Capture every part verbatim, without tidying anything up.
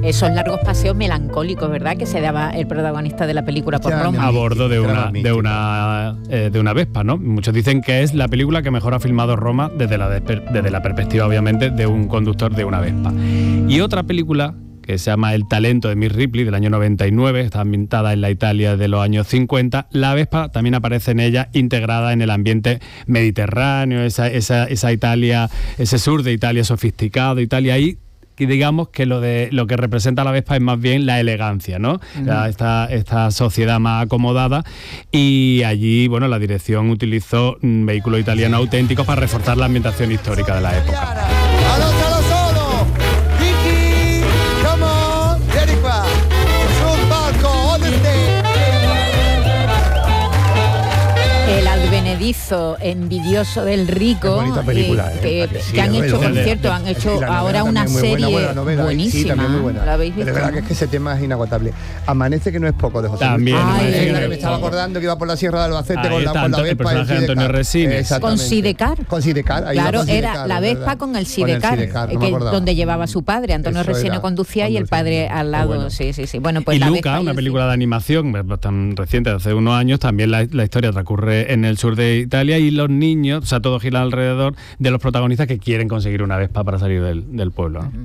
esos largos paseos melancólicos, ¿verdad?, que se daba el protagonista de la película por Roma. A bordo de una, de una, eh, de una Vespa, ¿no? Muchos dicen que es la película que mejor ha filmado Roma desde la, desde la perspectiva, obviamente, de un conductor de una Vespa. Y otra película que se llama El talento, de Miss Ripley, del año noventa y nueve, está ambientada en la Italia de los años cincuenta. La Vespa también aparece en ella, integrada en el ambiente mediterráneo, esa, esa, esa Italia, ese sur de Italia sofisticado, Italia ahí. Y digamos que lo de lo que representa la Vespa es más bien la elegancia, ¿no? Uh-huh. La, esta, esta sociedad más acomodada, y allí, bueno, la dirección utilizó un vehículo italiano auténtico para reforzar la ambientación histórica de la época. El advenedizo envidioso del rico. Qué bonita película, eh, que, eh, que sí, han es hecho, bueno. por cierto, han hecho Sí, ahora una muy serie buena, buena buenísima. Sí, también muy buena. ¿La habéis visto? De verdad que es que ese tema es inagotable. Amanece, que no es poco, de José También. Luis. Ay, Amanece, ay, que me estaba acordando que iba por la Sierra de Albacete ahí con la, está, con la el Vespa. personaje de Antonio Resines. Con Sidecar. Con Sidecar. Ahí Claro, con era Sidecar, la Vespa ¿verdad? con el Sidecar, Con el Sidecar, no que, me acordaba. donde llevaba su padre. Antonio Eso Resines era, conducía y el padre al lado. Bueno. Sí, sí, sí. Bueno, pues y la Luca, Vespa una y película de animación tan reciente, de hace unos años, también la, la historia transcurre en el sur de Italia, y los niños, o sea, todo gira alrededor de los protagonistas que quieren conseguir una Vespa para salir del, del pueblo, ¿no?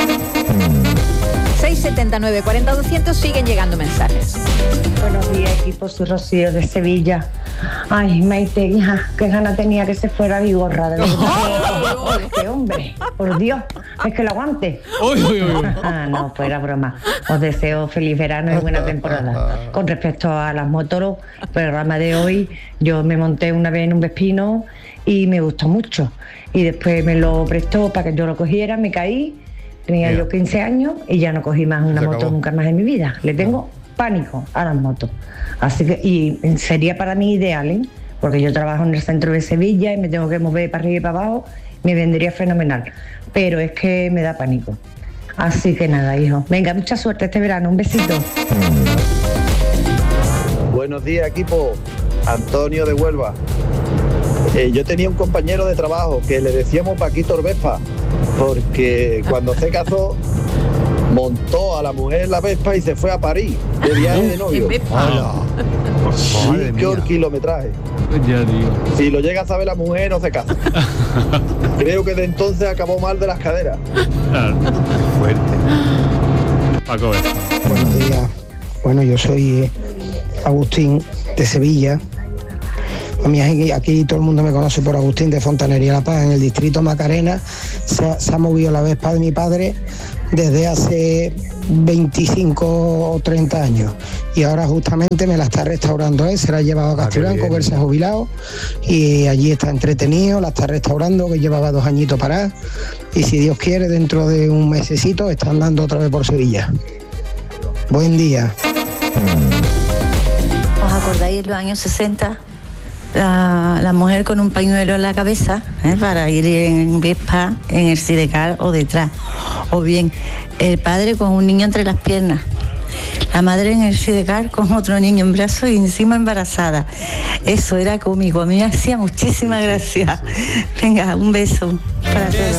seis setenta y nueve cuarenta doscientos siguen llegando mensajes. Buenos días, equipo, soy Rocío de Sevilla. Ay, Maite, hija, qué gana tenía que se fuera Vigorra, de verdad. Este hombre, por Dios, es que lo aguante. Uy, uy, uy. Ah, no, fuera broma. Os deseo feliz verano y buena temporada. Con respecto a las motoros, el programa de hoy, yo me monté una vez en un Vespino y me gustó mucho. Y después me lo prestó para que yo lo cogiera, me caí. Tenía Mira. yo quince años y ya no cogí más una Se moto acabó. nunca más en mi vida. Le tengo pánico a las motos. Así que, y sería para mí ideal, ¿eh? Porque yo trabajo en el centro de Sevilla y me tengo que mover para arriba y para abajo, me vendría fenomenal. Pero es que me da pánico. Así que nada, hijo. Venga, mucha suerte este verano. Un besito. Buenos días, equipo. Antonio de Huelva. Eh, yo tenía un compañero de trabajo que le decíamos Paquito Vespa, porque cuando se casó montó a la mujer en la Vespa y se fue a París de viaje de novio. Sí, qué kilometraje. Ya digo. Si lo llega a saber la mujer, no se casa. Creo que de entonces acabó mal de las caderas. Claro. Fuerte. Paco Vespa. Buenos días. Bueno, yo soy Agustín de Sevilla. A mí aquí, aquí todo el mundo me conoce por Agustín de Fontanería La Paz. En el distrito Macarena se ha, se ha movido la Vespa de mi padre desde hace veinticinco o treinta años, y ahora justamente me la está restaurando él, se la ha llevado a Castiblanco, que él se ha jubilado, y allí está entretenido, la está restaurando, que llevaba dos añitos parada, y si Dios quiere dentro de un mesecito está andando otra vez por Sevilla. Buen día. ¿Os acordáis de los años sesenta? La, la mujer con un pañuelo en la cabeza, ¿eh? Para ir en Vespa, en el sidecar o detrás, o bien el padre con un niño entre las piernas, la madre en el sidecar con otro niño en brazos y encima embarazada. Eso era cómico, a mí me hacía muchísima gracia. Venga, un beso para todos.